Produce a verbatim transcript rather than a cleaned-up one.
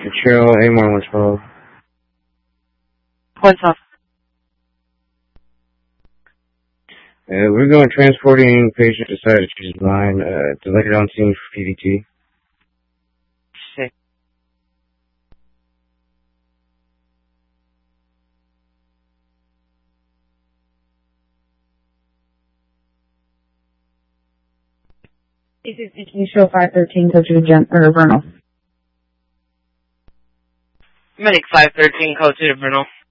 Trail A one one twelve. What's up? Uh, we're going transporting patient decided she's blind. Uh, delivered on scene for P V T. Sick. This is show five thirteen, go to Gen- or Vernal. Medic five thirteen, code to Vernal.